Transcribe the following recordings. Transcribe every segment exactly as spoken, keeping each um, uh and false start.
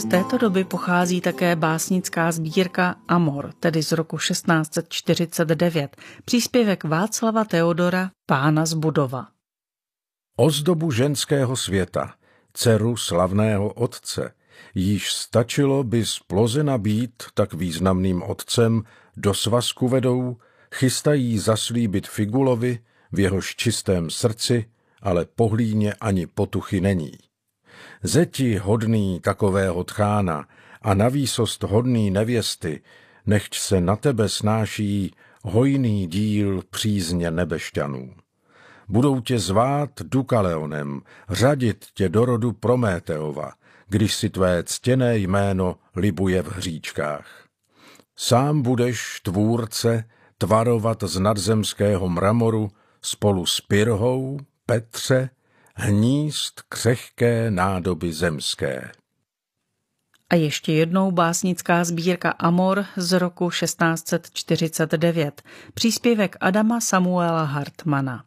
této doby pochází také básnická sbírka Amor, tedy z roku šestnáct set čtyřicet devět, příspěvek Václava Teodora, pána z Budova. Ozdobu ženského světa, dceru slavného otce, již stačilo by splozena být tak významným otcem, do svazku vedou, chystají zaslíbit Figulovi, v jehož čistém srdci, ale pohlíně ani potuchy není. Zeti hodný takového tchána a na výsost hodný nevěsty, nechť se na tebe snáší hojný díl přízně nebešťanů. Budou tě zvát Dukaleonem, řadit tě do rodu Prométeova, když si tvé ctěné jméno libuje v hříčkách. Sám budeš, tvůrce, tvarovat z nadzemského mramoru spolu s Pyrhou, Petře, hnízd křehké nádoby zemské. A ještě jednou básnická sbírka Amor z roku šestnáct set čtyřicet devět, příspěvek Adama Samuela Hartmana.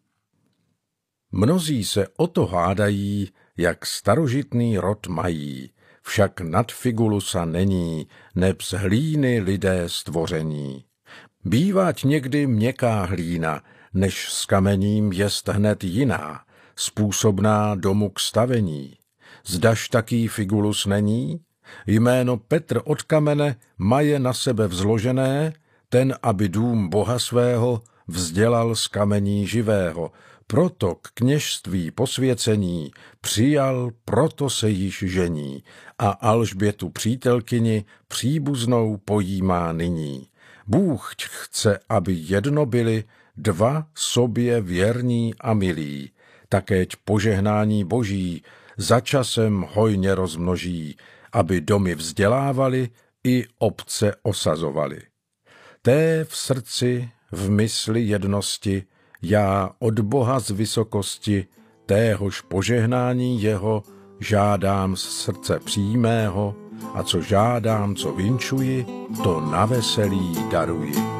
Mnozí se o to hádají, jak starožitný rod mají, však nad Figulusa není, neb z hlíny lidé stvoření. Bývať někdy měkká hlína, než s kamením jest hned jiná, způsobná domu k stavení. Zdaž taký Figulus není? Jméno Petr od kamene maje na sebe vzložené, ten, aby dům Boha svého vzdělal z kamení živého, proto k kněžství posvěcení přijal, proto se již žení a Alžbětu přítelkyni příbuznou pojímá nyní. Bůh chce, aby jedno byli dva sobě věrní a milí, takéť požehnání boží za časem hojně rozmnoží, aby domy vzdělávali i obce osazovali. Té v srdci, v mysli jednosti, já od Boha z vysokosti, téhož požehnání jeho, žádám z srdce přímého, a co žádám, co vinčuji, to na veselí daruji.